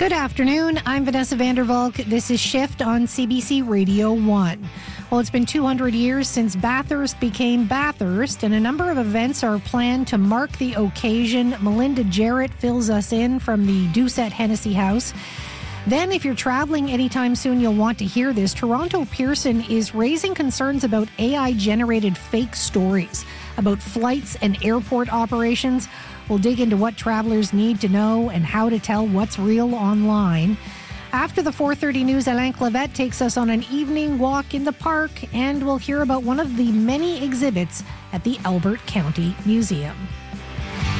Good afternoon. I'm Vanessa Vandervalk. This is Shift on CBC Radio 1. Well, it's been 200 years since Bathurst became Bathurst, and a number of events are planned to mark the occasion. Melinda Jarrett fills us in from the Doucette Hennessy House. Then, if you're traveling anytime soon, you'll want to hear this. Toronto Pearson is raising concerns about AI-generated fake stories about flights and airport operations. We'll dig into what travelers need to know and how to tell what's real online. After the 4:30 news, Alain Clavette takes us on an evening walk in the park, and we'll hear about one of the many exhibits at the Albert County Museum.